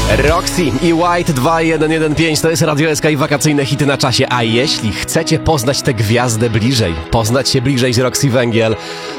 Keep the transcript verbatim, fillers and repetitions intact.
Roxy i White dwa jeden jeden pięć to jest Radio S K i wakacyjne hity na czasie. A jeśli chcecie poznać tę gwiazdę bliżej, poznać się bliżej z Roxy Węgiel,